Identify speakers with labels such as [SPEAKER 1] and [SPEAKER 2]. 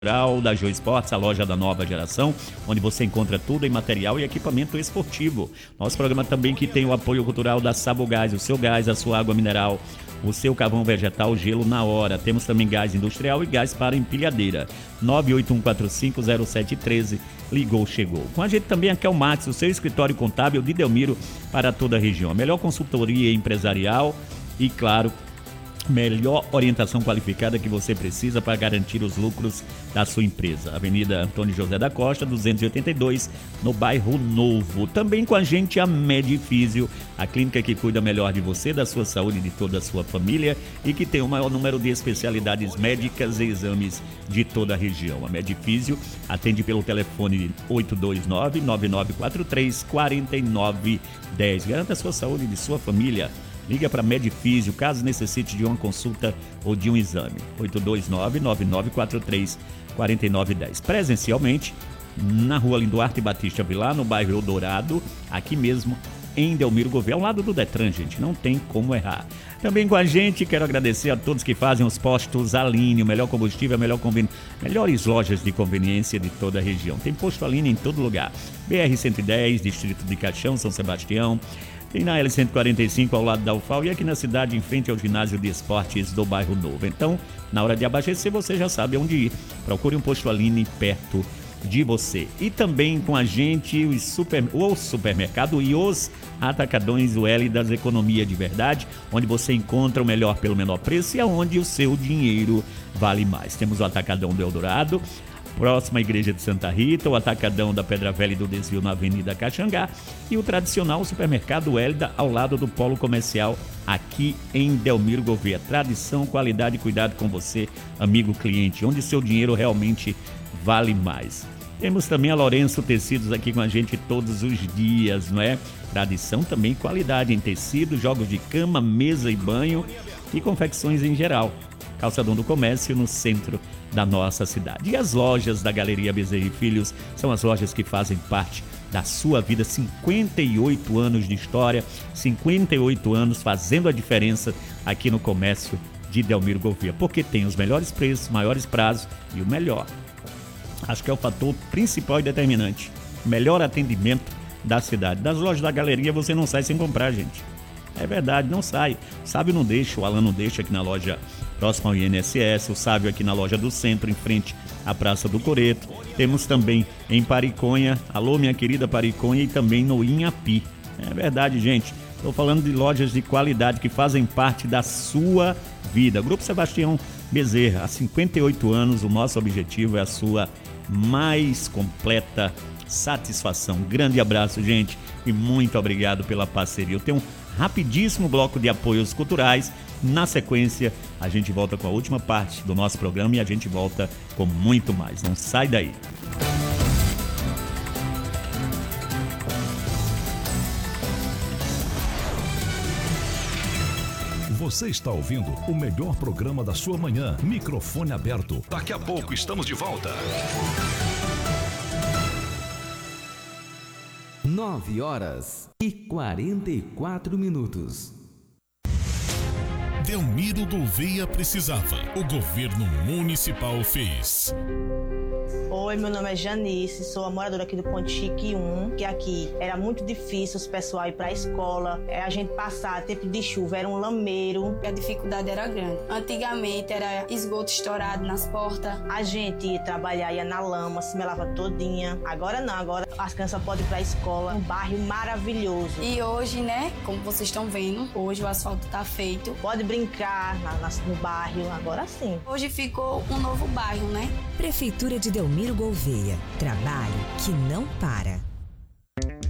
[SPEAKER 1] da Joy Sports, a loja da nova geração, onde você encontra tudo em material e equipamento esportivo. Nosso programa também que tem o apoio cultural da Sabogás, o seu gás, a sua água mineral, o seu carvão vegetal, gelo na hora. Temos também gás industrial e gás para empilhadeira. 981450713, ligou, chegou. Com a gente também aqui é o Max, o seu escritório contábil de Delmiro para toda a região. A melhor consultoria empresarial e, claro, melhor orientação qualificada que você precisa para garantir os lucros da sua empresa. Avenida Antônio José da Costa, 282, no bairro Novo. Também com a gente a Medifísio, a clínica que cuida melhor de você, da sua saúde e de toda a sua família e que tem o maior número de especialidades médicas e exames de toda a região. A Medifísio atende pelo telefone 829-9943-4910. Garanta a sua saúde e de sua família. Liga para Medifísio, caso necessite de uma consulta ou de um exame. 829-9943-4910. Presencialmente, na rua Linduarte Batista Vilar, no bairro Eldorado, aqui mesmo em Delmiro Gouveia, ao lado do Detran, gente, não tem como errar. Também com a gente, quero agradecer a todos que fazem os postos Aline, o melhor combustível, melhores lojas de conveniência de toda a região. Tem posto Aline em todo lugar. BR-110, Distrito de Caixão, São Sebastião. Tem na L145 ao lado da UFAL e aqui na cidade em frente ao ginásio de esportes do bairro Novo. Então, na hora de abastecer, você já sabe onde ir. Procure um posto Aline perto de você. E também com a gente o supermercado e os atacadões UL das Economia de Verdade, onde você encontra o melhor pelo menor preço e aonde o seu dinheiro vale mais. Temos o Atacadão do Eldorado, próxima à Igreja de Santa Rita, o Atacadão da Pedra Velha e do Desvio na Avenida Caxangá e o tradicional supermercado Hélida ao lado do Polo Comercial aqui em Delmiro Gouveia. Tradição, qualidade e cuidado com você, amigo cliente, onde seu dinheiro realmente vale mais. Temos também a Lourenço Tecidos aqui com a gente todos os dias, não é? Tradição também, qualidade em tecido, jogos de cama, mesa e banho e confecções em geral. Calçadão do Comércio, no centro da nossa cidade. E as lojas da Galeria Bezerra e Filhos são as lojas que fazem parte da sua vida. 58 anos de história, 58 anos fazendo a diferença aqui no comércio de Delmiro Gouveia, porque tem os melhores preços, maiores prazos e o melhor. Acho que é o fator principal e determinante. Melhor atendimento da cidade. Das lojas da Galeria você não sai sem comprar, gente. É verdade, não sai. O Sábio não deixa, o Alan não deixa aqui na loja próxima ao INSS, o Sábio aqui na loja do centro, em frente à Praça do Coreto. Temos também em Pariconha, alô minha querida Pariconha, e também no Inhapi. É verdade, gente. Estou falando de lojas de qualidade que fazem parte da sua vida. Grupo Sebastião Bezerra, há 58 anos, o nosso objetivo é a sua mais completa satisfação. Grande abraço, gente, e muito obrigado pela parceria. Eu tenho um rapidíssimo bloco de apoios culturais. Na sequência, a gente volta com a última parte do nosso programa e a gente volta com muito mais. Não sai daí.
[SPEAKER 2] Você está ouvindo o melhor programa da sua manhã. Microfone aberto. Daqui a pouco estamos de volta.
[SPEAKER 3] 9h44.
[SPEAKER 4] Delmiro Gouveia precisava. O governo municipal fez.
[SPEAKER 5] Oi, meu nome é Janice, sou a moradora aqui do Ponte Chique 1, que aqui era muito difícil os pessoal ir pra escola, a gente passar tempo de chuva, era um lameiro.
[SPEAKER 6] A dificuldade era grande. Antigamente era esgoto estourado nas portas.
[SPEAKER 5] A gente ia trabalhar, ia na lama, se melava todinha. Agora não, agora as crianças podem ir pra escola, um bairro maravilhoso.
[SPEAKER 6] E hoje, né, como vocês estão vendo, hoje o asfalto tá feito.
[SPEAKER 5] Pode brincar no bairro, agora sim.
[SPEAKER 6] Hoje ficou um novo bairro, né?
[SPEAKER 7] Prefeitura de Delmiro Gouveia. Trabalho que não para.